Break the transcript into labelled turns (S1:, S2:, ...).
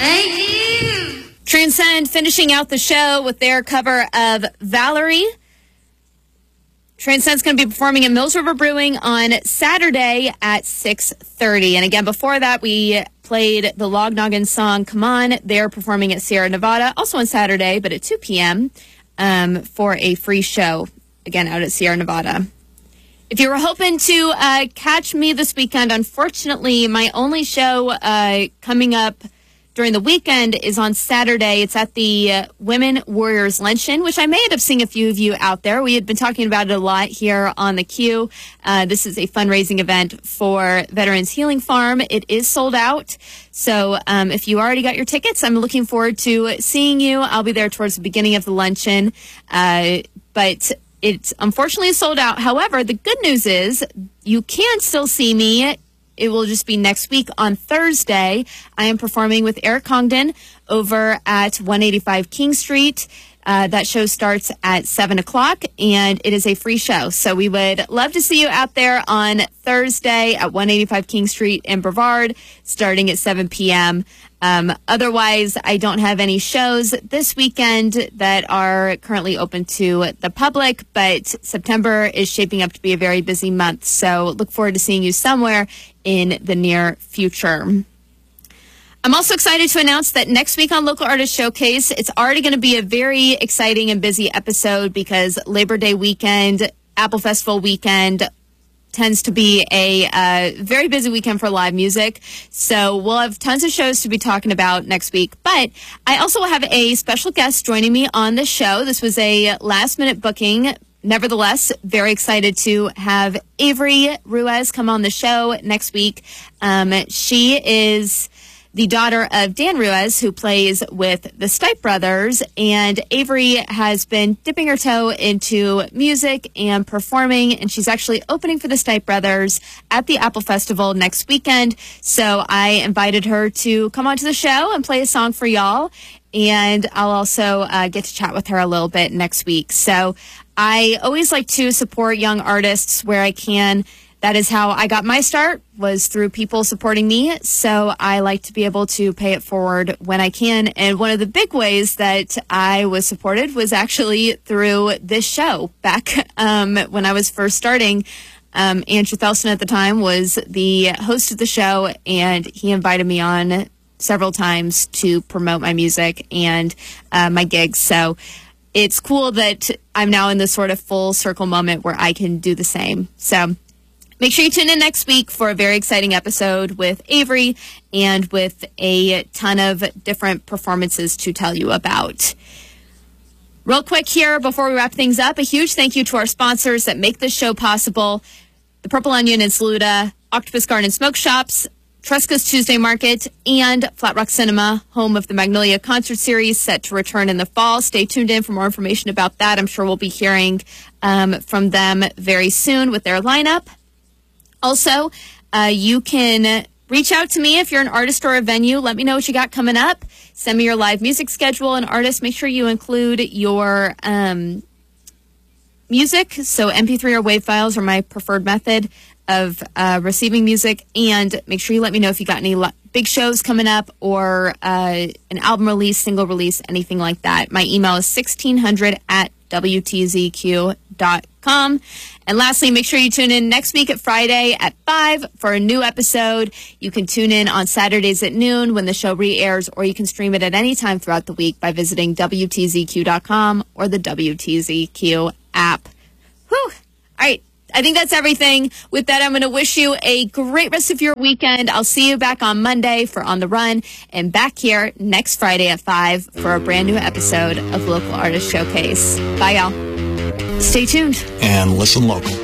S1: Thank you.
S2: Transcend finishing out the show with their cover of Valerie. Transcend's going to be performing at Mills River Brewing on Saturday at 6:30. And again, before that, we played the Log Noggin song, Come On. They're performing at Sierra Nevada, also on Saturday, but at 2 p.m. For a free show, again, out at Sierra Nevada. If you were hoping to catch me this weekend, unfortunately, my only show coming up during the weekend is on Saturday. It's at the Women Warriors Luncheon, which I may end up seeing a few of you out there. We had been talking about it a lot here on the Q. This is a fundraising event for Veterans Healing Farm. It is sold out. So if you already got your tickets, I'm looking forward to seeing you. I'll be there towards the beginning of the luncheon. But it's unfortunately sold out. However, the good news is you can still see me. It will just be next week on Thursday. I am performing with Eric Congdon over at 185 King Street. That show starts at 7 o'clock, and it is a free show. So we would love to see you out there on Thursday at 185 King Street in Brevard, starting at 7 p.m. Otherwise, I don't have any shows this weekend that are currently open to the public, but September is shaping up to be a very busy month. So look forward to seeing you somewhere in the near future. I'm also excited to announce that next week on Local Artist Showcase, it's already going to be a very exciting and busy episode because Labor Day weekend, Apple Festival weekend tends to be a very busy weekend for live music. So we'll have tons of shows to be talking about next week. But I also have a special guest joining me on the show. This was a last-minute booking. Nevertheless, very excited to have Avery Ruiz come on the show next week. She is the daughter of Dan Ruiz, who plays with the Stipe Brothers, and Avery has been dipping her toe into music and performing, and she's actually opening for the Stipe Brothers at the Apple Festival next weekend. So I invited her to come onto the show and play a song for y'all, and I'll also get to chat with her a little bit next week. So I always like to support young artists where I can. That is how I got my start, was through people supporting me. So I like to be able to pay it forward when I can. And one of the big ways that I was supported was actually through this show. Back when I was first starting, Andrew Thelson at the time was the host of the show, and he invited me on several times to promote my music and my gigs. So it's cool that I'm now in this sort of full circle moment where I can do the same. So make sure you tune in next week for a very exciting episode with Avery and with a ton of different performances to tell you about. Real quick here before we wrap things up, a huge thank you to our sponsors that make this show possible. The Purple Onion in Saluda, Octopus Garden Smoke Shops, Tresca's Tuesday Market, and Flat Rock Cinema, home of the Magnolia Concert Series, set to return in the fall. Stay tuned in for more information about that. I'm sure we'll be hearing from them very soon with their lineup. Also, you can reach out to me if you're an artist or a venue. Let me know what you got coming up. Send me your live music schedule. And artists, make sure you include your music. So MP3 or WAV files are my preferred method of receiving music. And make sure you let me know if you got any big shows coming up or an album release, single release, anything like that. My email is 1600@WTZQ.com. And lastly, make sure you tune in next week at Friday at 5 for a new episode. You can tune in on Saturdays at noon when the show re-airs, or you can stream it at any time throughout the week by visiting WTZQ.com or the WTZQ app. Whew. All right. I think that's everything. With that, I'm going to wish you a great rest of your weekend. I'll see you back on Monday for On the Run, and back here next Friday at 5 for a brand new episode of Local Artist Showcase. Bye, y'all. Stay tuned.
S3: And listen local.